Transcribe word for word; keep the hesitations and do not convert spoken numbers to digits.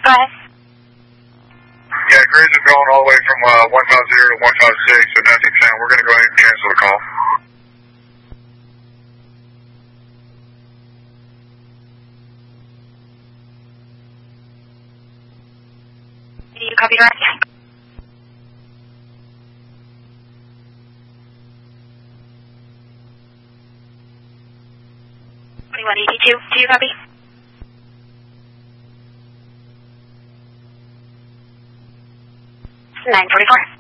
Go ahead. Yeah, grids are going all the way from uh, one five zero to one five six, so nothing sound. We're going to go ahead and cancel the call. Do you copy direct? twenty-one eighty-two, do you copy? nine forty-four.